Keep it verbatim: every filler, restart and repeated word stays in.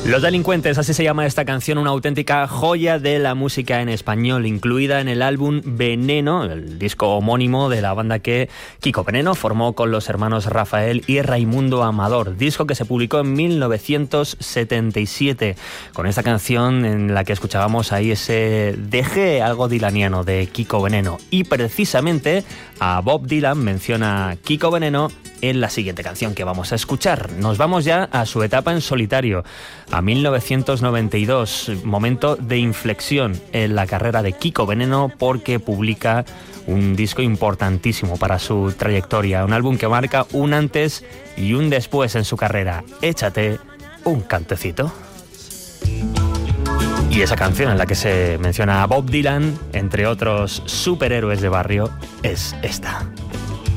Los Delincuentes, así se llama esta canción, una auténtica joya de la música en español, incluida en el álbum Veneno, el disco homónimo de la banda que Kiko Veneno formó con los hermanos Rafael y Raimundo Amador, disco que se publicó en mil novecientos setenta y siete, con esta canción en la que escuchábamos ahí ese deje algo dilaniano de Kiko Veneno. Y precisamente a Bob Dylan menciona Kiko Veneno en la siguiente canción que vamos a escuchar. Nos vamos ya a su etapa en solitario, a mil novecientos noventa y dos, momento de inflexión en la carrera de Kiko Veneno, porque publica un disco importantísimo para su trayectoria, un álbum que marca un antes y un después en su carrera. Échate un cantecito. Y esa canción en la que se menciona a Bob Dylan, entre otros superhéroes de barrio, es esta.